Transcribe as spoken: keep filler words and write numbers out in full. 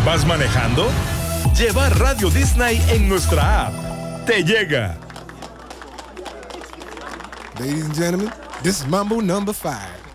¿Vas manejando? Lleva Radio Disney en nuestra app. Te llega. Ladies and gentlemen, this is Mambo number five.